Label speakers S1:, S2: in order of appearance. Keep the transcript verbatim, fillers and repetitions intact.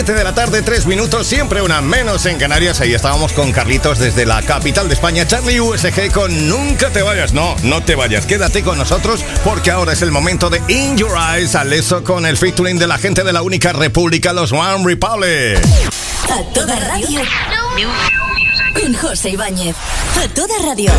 S1: De la tarde, tres minutos, siempre una menos en Canarias. Ahí estábamos con Carlitos desde la capital de España, Charlie U S G con Nunca te vayas. No, no te vayas, quédate con nosotros porque ahora es el momento de In Your Eyes, Alesso con el featuring de la gente de la única república, los One Republic.
S2: A toda radio, con José Ibáñez. A toda radio.